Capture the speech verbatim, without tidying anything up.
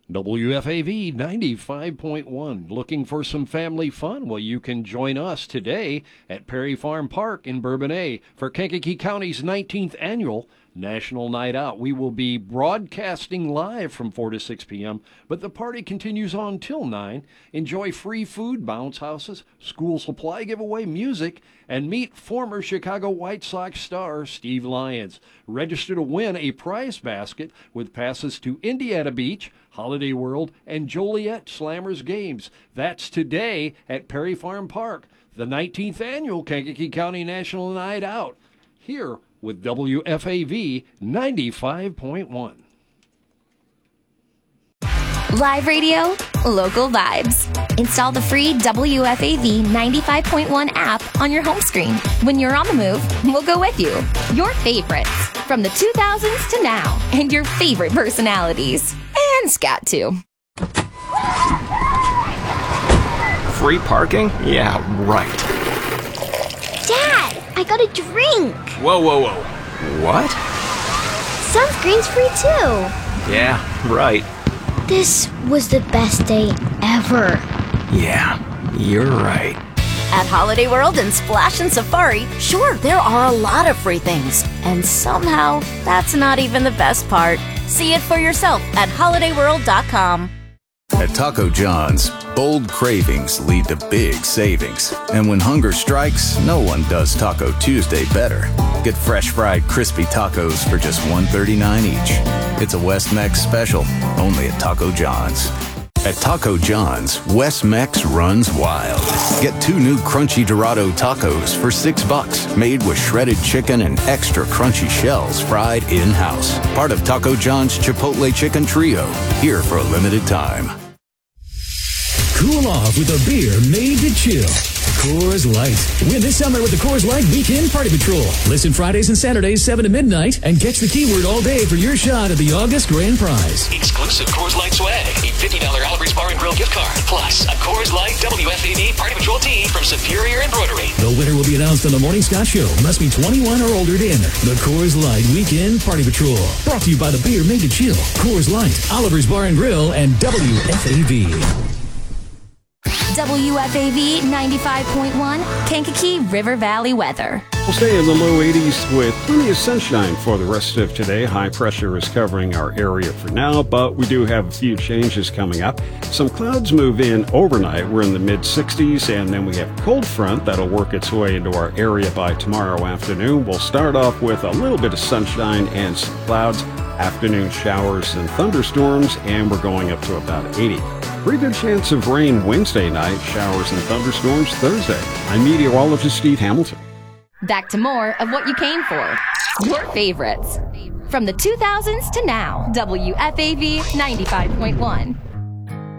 W F A V ninety-five point one. Looking for some family fun? Well, you can join us today at Perry Farm Park in Bourbonnais for Kankakee County's nineteenth Annual National Night Out. We will be broadcasting live from four to six p.m., but the party continues on till nine. Enjoy free food, bounce houses, school supply giveaway, music, and meet former Chicago White Sox star Steve Lyons. Register to win a prize basket with passes to Indiana Beach, Holiday World, and Joliet Slammers games. That's today at Perry Farm Park, the nineteenth Annual Kankakee County National Night Out, here with W F A V ninety-five point one. Live radio, local vibes. Install the free W F A V ninety-five point one app on your home screen. When you're on the move, we'll go with you. Your favorites from the two thousands to now, and your favorite personalities. And scat too. Free parking? Yeah, right. Dad, I got a drink. Whoa, whoa, whoa. What? Sunscreen's free too. Yeah, right. This was the best day ever. Yeah, you're right. At Holiday World and Splash and Safari, sure, there are a lot of free things. And somehow, that's not even the best part. See it for yourself at holiday world dot com. At Taco John's, bold cravings lead to big savings. And when hunger strikes, no one does Taco Tuesday better. Get fresh fried crispy tacos for just one thirty-nine each. It's a West Mex special, only at Taco John's. At Taco John's, West Mex runs wild. Get two new crunchy Dorado tacos for six bucks, made with shredded chicken and extra crunchy shells fried in-house. Part of Taco John's Chipotle Chicken Trio, here for a limited time. Cool off with a beer made to chill. Coors Light. Win this summer with the Coors Light Weekend Party Patrol. Listen Fridays and Saturdays, seven to midnight, and catch the keyword all day for your shot at the August grand prize. Exclusive Coors Light swag. A fifty dollars Oliver's Bar and Grill gift card. Plus, a Coors Light W F A V Party Patrol tee from Superior Embroidery. The winner will be announced on the Morning Scott Show. Must be twenty-one or older to enter. The Coors Light Weekend Party Patrol. Brought to you by the beer made to chill. Coors Light, Oliver's Bar and Grill, and W F A V. W F A V ninety-five point one, Kankakee River Valley weather. We'll stay in the low eighties with plenty of sunshine for the rest of today. High pressure is covering our area for now, but we do have a few changes coming up. Some clouds move in overnight. We're in the mid sixties, and then we have a cold front that'll work its way into our area by tomorrow afternoon. We'll start off with a little bit of sunshine and some clouds, afternoon showers and thunderstorms, and we're going up to about eighty. Pretty good chance of rain Wednesday night, showers and thunderstorms Thursday. I'm meteorologist Steve Hamilton. Back to more of what you came for. Your favorites. From the two thousands to now, W F A V ninety-five point one.